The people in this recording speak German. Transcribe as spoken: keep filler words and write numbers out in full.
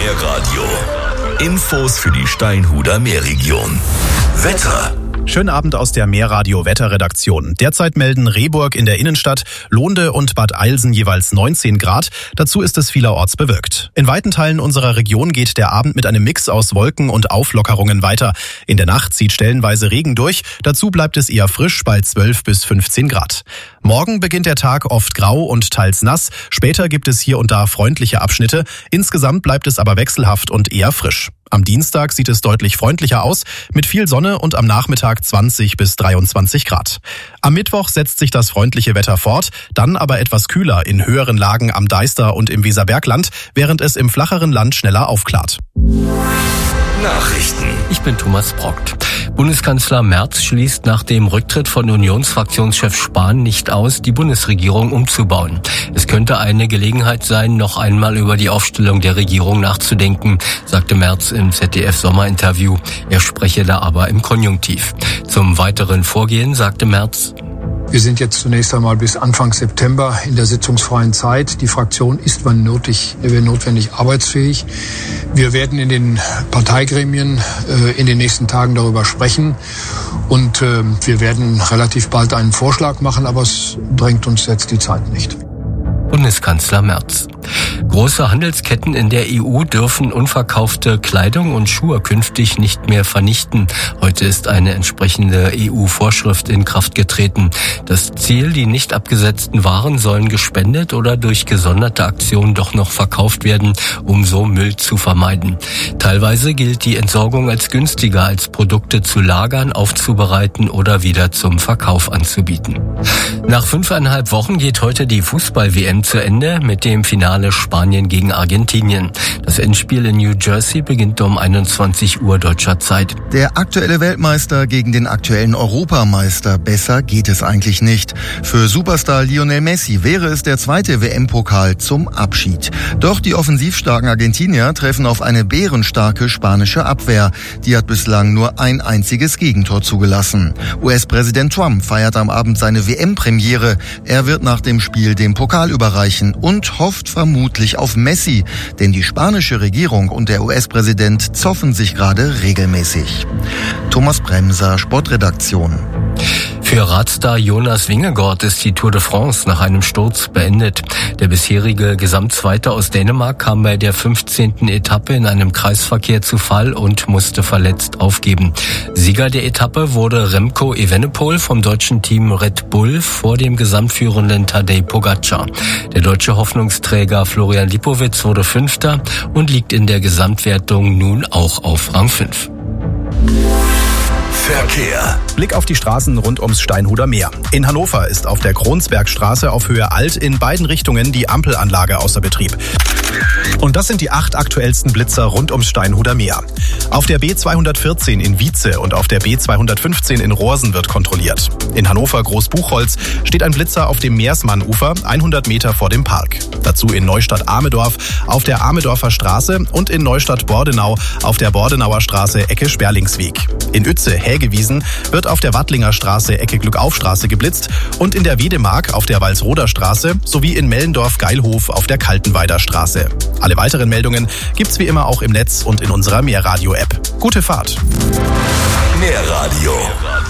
Meerradio. Infos für die Steinhuder Meerregion. Wetter. Schönen Abend aus der Meerradio-Wetterredaktion. Derzeit melden Rehburg in der Innenstadt, Lohnde und Bad Eilsen jeweils neunzehn Grad. Dazu ist es vielerorts bewölkt. In weiten Teilen unserer Region geht der Abend mit einem Mix aus Wolken und Auflockerungen weiter. In der Nacht zieht stellenweise Regen durch. Dazu bleibt es eher frisch bei zwölf bis fünfzehn Grad. Morgen beginnt der Tag oft grau und teils nass. Später gibt es hier und da freundliche Abschnitte. Insgesamt bleibt es aber wechselhaft und eher frisch. Am Dienstag sieht es deutlich freundlicher aus, mit viel Sonne und am Nachmittag zwanzig bis dreiundzwanzig Grad. Am Mittwoch setzt sich das freundliche Wetter fort, dann aber etwas kühler in höheren Lagen am Deister und im Weserbergland, während es im flacheren Land schneller aufklart. Nachrichten. Ich bin Thomas Brockt. Bundeskanzler Merz schließt nach dem Rücktritt von Unionsfraktionschef Spahn nicht aus, die Bundesregierung umzubauen. Es könnte eine Gelegenheit sein, noch einmal über die Aufstellung der Regierung nachzudenken, sagte Merz im Z D F-Sommerinterview. Er spreche da aber im Konjunktiv. Zum weiteren Vorgehen sagte Merz: Wir sind jetzt zunächst einmal bis Anfang September in der sitzungsfreien Zeit. Die Fraktion ist, wenn nötig, wenn notwendig, arbeitsfähig. Wir werden in den Parteigremien äh, in den nächsten Tagen darüber sprechen. Und äh, wir werden relativ bald einen Vorschlag machen, aber es drängt uns jetzt die Zeit nicht. Bundeskanzler Merz. Große Handelsketten in der E U dürfen unverkaufte Kleidung und Schuhe künftig nicht mehr vernichten. Heute ist eine entsprechende E U-Vorschrift in Kraft getreten. Das Ziel, die nicht abgesetzten Waren sollen gespendet oder durch gesonderte Aktionen doch noch verkauft werden, um so Müll zu vermeiden. Teilweise gilt die Entsorgung als günstiger, als Produkte zu lagern, aufzubereiten oder wieder zum Verkauf anzubieten. Nach fünfeinhalb Wochen geht heute die Fußball-W M zu Ende mit dem Finale Spanien gegen Argentinien. Das Endspiel in New Jersey beginnt um einundzwanzig Uhr deutscher Zeit. Der aktuelle Weltmeister gegen den aktuellen Europameister. Besser geht es eigentlich nicht. Für Superstar Lionel Messi wäre es der zweite W M-Pokal zum Abschied. Doch die offensivstarken Argentinier treffen auf eine bärenstarke spanische Abwehr. Die hat bislang nur ein einziges Gegentor zugelassen. U S-Präsident Trump feiert am Abend seine W M-Premiere. Er wird nach dem Spiel den Pokal überreichen und hofft vermutlich auf Messi, denn die spanische Regierung und der U S-Präsident zoffen sich gerade regelmäßig. Thomas Bremser, Sportredaktion. Für Radstar Jonas Vingegaard ist die Tour de France nach einem Sturz beendet. Der bisherige Gesamtzweite aus Dänemark kam bei der fünfzehnten Etappe in einem Kreisverkehr zu Fall und musste verletzt aufgeben. Sieger der Etappe wurde Remco Evenepoel vom deutschen Team Red Bull vor dem gesamtführenden Tadej Pogačar. Der deutsche Hoffnungsträger Florian Lipowitz wurde Fünfter und liegt in der Gesamtwertung nun auch auf Rang fünf. Verkehr. Blick auf die Straßen rund ums Steinhuder Meer. In Hannover ist auf der Kronsbergstraße auf Höhe Alt in beiden Richtungen die Ampelanlage außer Betrieb. Und das sind die acht aktuellsten Blitzer rund ums Steinhuder Meer. Auf der B zweihundertvierzehn in Wietze und auf der B zweihundertfünfzehn in Rohrsen wird kontrolliert. In Hannover Großbuchholz steht ein Blitzer auf dem Meersmannufer, hundert Meter vor dem Park. Dazu in Neustadt-Amedorf auf der Amedorfer Straße und in Neustadt-Bordenau auf der Bordenauer Straße Ecke Sperlingsweg. In Uetze Hägewiesen wird auf der Wattlinger Straße Ecke Glückaufstraße geblitzt und in der Wedemark auf der Walsroder Straße sowie in Mellendorf-Geilhof auf der Kaltenweider Straße. Alle weiteren Meldungen gibt's wie immer auch im Netz und in unserer Meerradio-App. Gute Fahrt! Meerradio